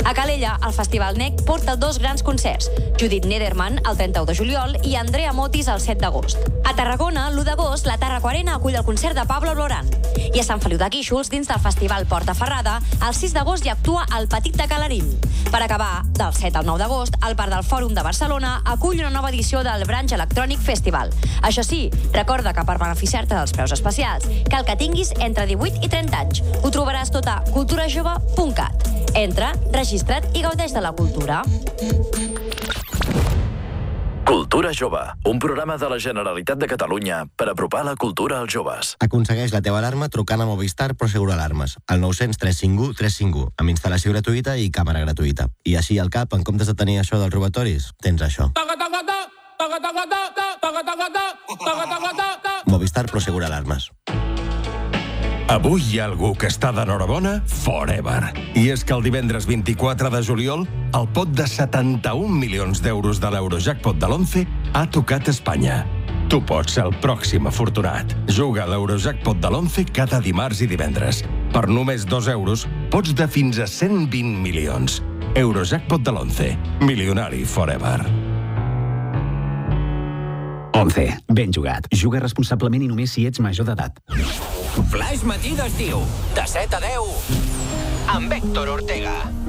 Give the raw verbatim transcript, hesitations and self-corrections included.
A Calella, el Festival N E C porta dos grans concerts, Judith Nederman el trenta-u de juliol i Andrea Motis el set d'agost. A Tarragona, l'u d'agost, la Tarraco Arena acull el concert de Pablo Alborán. I a Sant Feliu de Guíxols, dins del Festival Porta Ferrada, el sis d'agost hi actua el Petit de Calarín. Per acabar, del set al nou d'agost, el Parc del Fòrum de Barcelona acull una nova edició del Branch Electronic Festival. Això sí, recorda que per beneficiar-te dels preus especials cal que tinguis entre divuit i trenta anys. Ho trobaràs tot a cultura jove punt cat. Entra, registra't i gaudeix de la cultura. Cultura Jove, un programa de la Generalitat de Catalunya per apropar la cultura als joves. Aconsegueix la teva alarma trucant a Movistar Prosegur Alarmes, al nou cents tres cinc u tres cinc u, amb instal·lació gratuïta i càmera gratuïta. I així al cap, en comptes de tenir això dels robatoris, tens això. Movistar Prosegur Alarmes. Avui hi ha algú que està d'enhorabona forever. I és que el divendres vint-i-quatre de juliol, el pot de setanta-un milions d'euros de l'Eurojackpot de l'once ha tocat Espanya. Tu pots ser el pròxim afortunat. Juga a l'Eurojackpot de l'once cada dimarts i divendres. Per només dos euros, pots de fins a cent vint milions. Eurojackpot de l'once. Milionari forever. once. Ben jugat. Juga responsablement i només si ets major d'edat. Flaix matí d'estiu, de set a deu, amb Héctor Ortega.